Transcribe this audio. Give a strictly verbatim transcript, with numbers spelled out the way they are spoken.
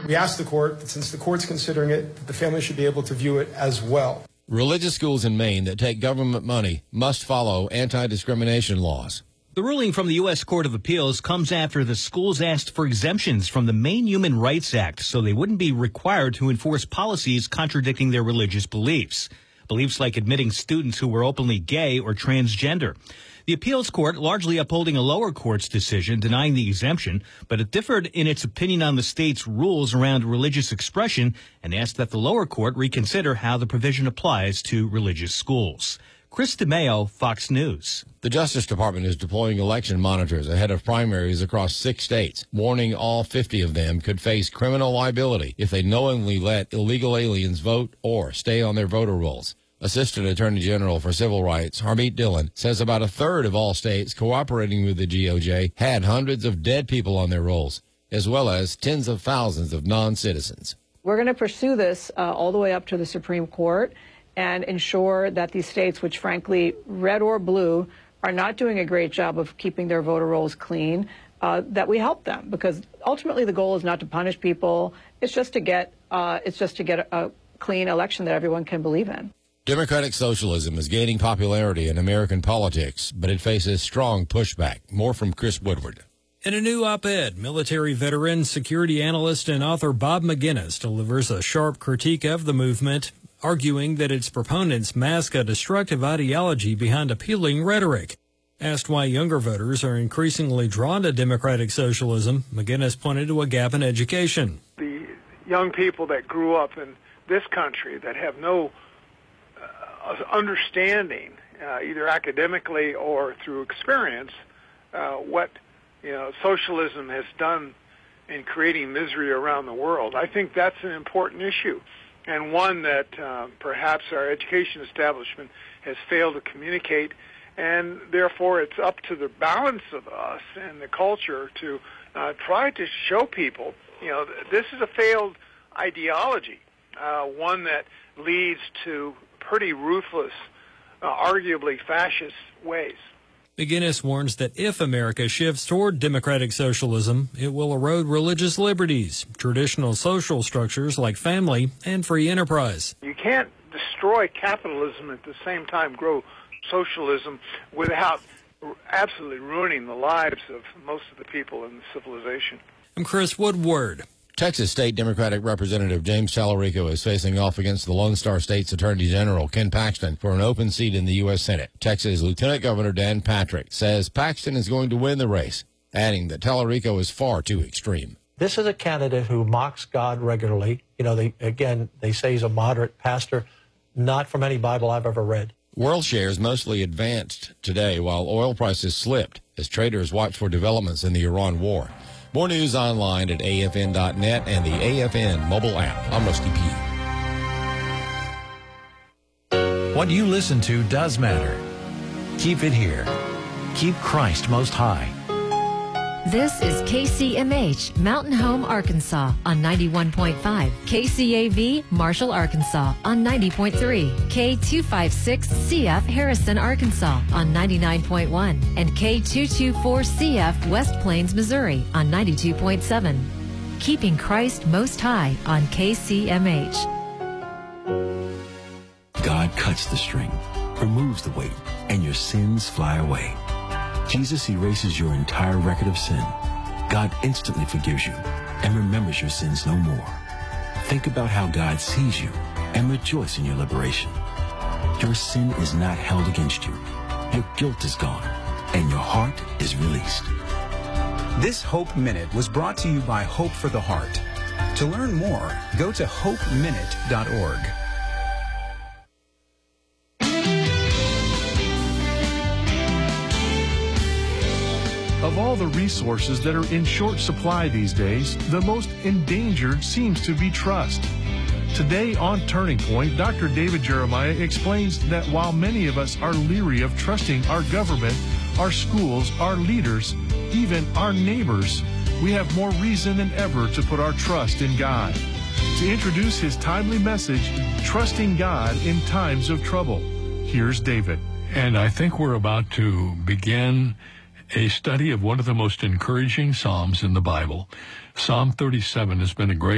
We asked the court that since the court's considering it, that the family should be able to view it as well. Religious schools in Maine that take government money must follow anti-discrimination laws. The ruling from the U S Court of Appeals comes after the schools asked for exemptions from the Maine Human Rights Act so they wouldn't be required to enforce policies contradicting their religious beliefs. Beliefs like admitting students who were openly gay or transgender. The appeals court largely upholding a lower court's decision denying the exemption, but it differed in its opinion on the state's rules around religious expression and asked that the lower court reconsider how the provision applies to religious schools. Chris DeMeo, Fox News. The Justice Department is deploying election monitors ahead of primaries across six states, warning all fifty of them could face criminal liability if they knowingly let illegal aliens vote or stay on their voter rolls. Assistant Attorney General for Civil Rights, Harmeet Dillon, says about a third of all states cooperating with the G O J had hundreds of dead people on their rolls, as well as tens of thousands of non-citizens. We're going to pursue this uh, all the way up to the Supreme Court and ensure that these states, which frankly, red or blue, are not doing a great job of keeping their voter rolls clean, uh, that we help them. Because ultimately the goal is not to punish people. It's just to get, uh, it's just to get a, a clean election that everyone can believe in. Democratic socialism is gaining popularity in American politics, but it faces strong pushback. More from Chris Woodward. In a new op-ed, military veteran, security analyst, and author Bob Maginnis delivers a sharp critique of the movement, arguing that its proponents mask a destructive ideology behind appealing rhetoric. Asked why younger voters are increasingly drawn to democratic socialism, Maginnis pointed to a gap in education. The young people that grew up in this country that have no uh, understanding, uh, either academically or through experience, uh, what you know socialism has done in creating misery around the world. I think that's an important issue, and one that uh, perhaps our education establishment has failed to communicate, and therefore it's up to the balance of us and the culture to uh, try to show people, you know, this is a failed ideology, uh, one that leads to pretty ruthless, uh, arguably fascist ways. Maginnis warns that if America shifts toward democratic socialism, it will erode religious liberties, traditional social structures like family and free enterprise. You can't destroy capitalism at the same time grow socialism without absolutely ruining the lives of most of the people in the civilization. I'm Chris Woodward. Texas State Democratic Representative James Tallarico is facing off against the Lone Star State's Attorney General Ken Paxton for an open seat in the U S Senate. Texas Lieutenant Governor Dan Patrick says Paxton is going to win the race, adding that Tallarico is far too extreme. This is a candidate who mocks God regularly. You know, they, again, they say he's a moderate pastor, not from any Bible I've ever read. World shares mostly advanced today while oil prices slipped as traders watch for developments in the Iran war. More news online at A F N dot net and the A F N mobile app. I'm Rusty P. What you listen to does matter. Keep it here. Keep Christ most high. This is K C M H, Mountain Home, Arkansas on ninety-one point five, K C A V, Marshall, Arkansas on ninety point three, K two fifty-six C F, Harrison, Arkansas on ninety-nine point one, and K two twenty-four C F, West Plains, Missouri on ninety-two point seven. Keeping Christ most high on K C M H. God cuts the string, removes the weight, and your sins fly away. Jesus erases your entire record of sin. God instantly forgives you and remembers your sins no more. Think about how God sees you and rejoice in your liberation. Your sin is not held against you. Your guilt is gone and your heart is released. This Hope Minute was brought to you by Hope for the Heart. To learn more, go to hope minute dot org. Of all the resources that are in short supply these days, the most endangered seems to be trust. Today on Turning Point, Doctor David Jeremiah explains that while many of us are leery of trusting our government, our schools, our leaders, even our neighbors, we have more reason than ever to put our trust in God. To introduce his timely message, Trusting God in Times of Trouble, here's David. And I think we're about to begin a study of one of the most encouraging Psalms in the Bible. Psalm thirty-seven has been a great